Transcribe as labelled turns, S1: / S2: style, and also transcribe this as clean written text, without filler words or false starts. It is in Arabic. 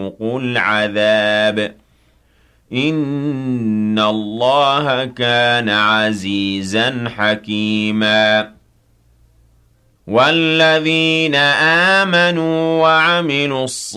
S1: فذوقوا العذاب إن الله كان عزيزا حكيما والذين آمنوا وعملوا الصالحات